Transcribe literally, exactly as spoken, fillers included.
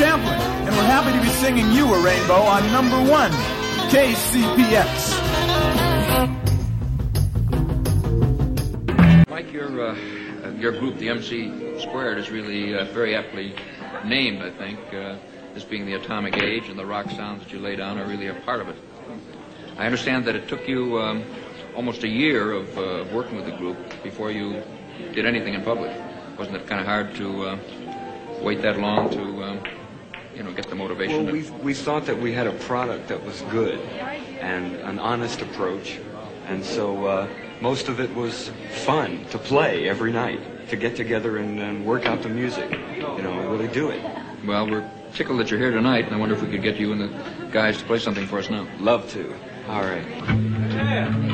Champlin, and we're happy to be singing you a rainbow on number one, K C P X. Mike, your, uh, your group, the M C Squared, is really uh, very aptly named, I think. Uh, this being the atomic age, and the rock sounds that you lay down are really a part of it. I understand that it took you um, almost a year of uh, working with the group before you did anything in public. Wasn't it kind of hard to uh, wait that long to, um, you know, get the motivation? Well, we, we thought that we had a product that was good and an honest approach, and so uh, most of it was fun to play every night, to get together and, and work out the music, you know, and really do it. Well, we're tickled that you're here tonight, and I wonder if we could get you and the guys to play something for us now. Love to. All right. Yeah.